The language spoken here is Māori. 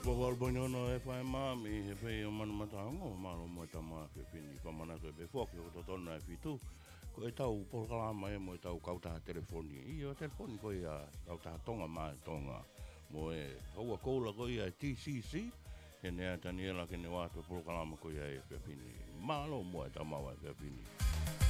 Wawal banyono e whae mami he whai o manu mataongo malo mo e tama whi pini whamana koe be whoki o totona e whitu ko e tau polkalama e mo e tau kautaha telefoni i o telefoni koe a kautaha tonga mai tonga mo e haua koula koe a TCC he nea taniela ke ne wātua polkalama koe a e whi pini malo mo e tama wa e whi pini